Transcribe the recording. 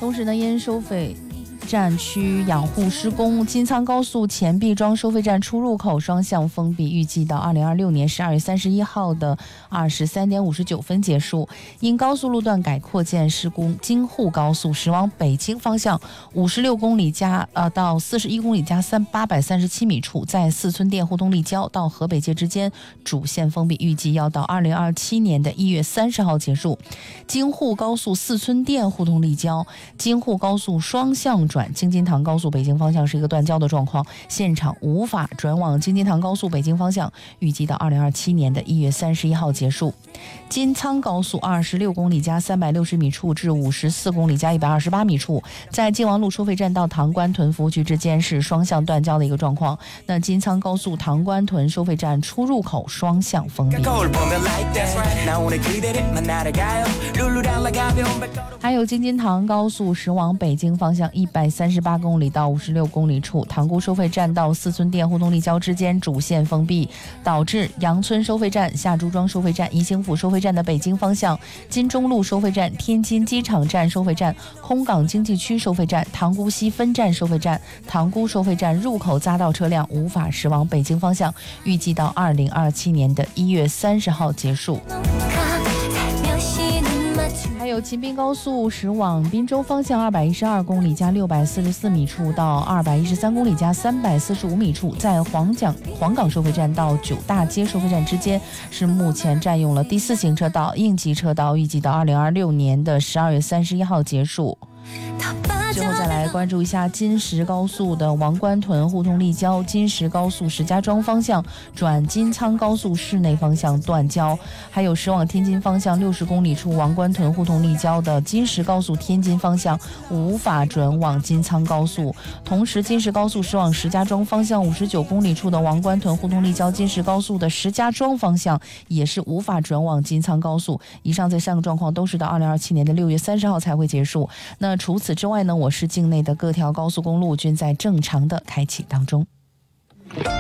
同时呢，因收费站区养护施工，金仓高速前壁庄收费站出入口双向封闭，预计到2026年12月31号的23点59分结束。因高速路段改扩建施工，京沪高速驶往北京方向56公里加到41公里加837米处，在四村店互通立交到河北界之间主线封闭，预计要到2027年的1月30号结束。京沪高速四村店互通立交，京沪高速双向转京津塘高速北京方向是一个断交的状况，现场无法转往京津塘高速北京方向，预计到2027年的1月31号结束。金仓高速26公里加360米处至54公里加128米处，在晋王路收费站到塘关屯服务区之间是双向断交的一个状况。那金仓高速塘关屯收费站出入口双向封闭。还有京津塘高速驶往北京方向138公里到56公里处，塘沽收费站到四村店互通立交之间主线封闭，导致杨村收费站、下朱庄收费站、宜兴府收费站的北京方向、金钟路收费站、天津机场站收费站、空港经济区收费站、塘沽西分站收费站、塘沽收费站入口匝道车辆无法驶往北京方向，预计到2027年的1月30号结束。还有秦滨高速驶往滨州方向212公里加644米处到213公里加345米处，在黄岗收费站到九大街收费站之间是目前占用了第4行车道应急车道，预计到2026年的12月31号结束。最后再来关注一下金石高速的王官屯互通立交，金石高速石家庄方向转金仓高速市内方向断交，还有驶往天津方向60公里处王官屯互通立交的金石高速天津方向无法转往金仓高速，同时金石高速驶往石家庄方向59公里处的王官屯互通立交金石高速的石家庄方向也是无法转往金仓高速。以上这3个状况都是到2027年的6月30号才会结束。那除此之外呢，我市境内的各条高速公路均在正常的开启当中。